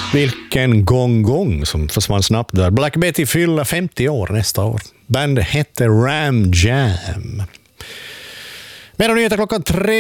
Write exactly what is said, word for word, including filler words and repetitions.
Vilken gång-gång som försvann snabbt där. Black Betty fyller femtio år nästa år. Bandet hette Ram Jam. Mer nyheter klockan tre.